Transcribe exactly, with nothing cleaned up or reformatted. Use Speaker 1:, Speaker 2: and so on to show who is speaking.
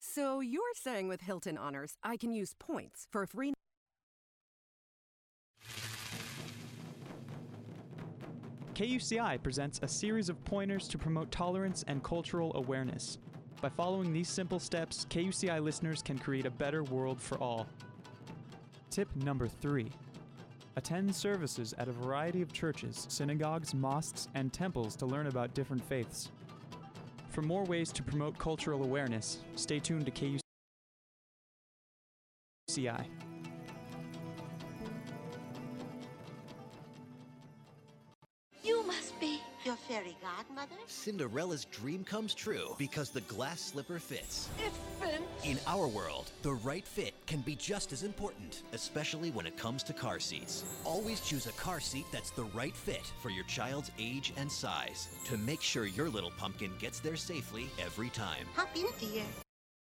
Speaker 1: So you're saying with Hilton Honors, I can use points for a free...
Speaker 2: K U C I presents a series of pointers to promote tolerance and cultural awareness. By following these simple steps, K U C I listeners can create a better world for all. Tip number three. Attend services at a variety of churches, synagogues, mosques, and temples to learn about different faiths. For more ways to promote cultural awareness, stay tuned to K U C I.
Speaker 3: You must be your fairy godmother?
Speaker 4: Cinderella's dream comes true because the glass slipper fits.
Speaker 3: It fits!
Speaker 4: In our world, the right fit can be just as important, especially when it comes to car seats. Always choose a car seat that's the right fit for your child's age and size to make sure your little pumpkin gets there safely every time.
Speaker 3: Hop in, dear.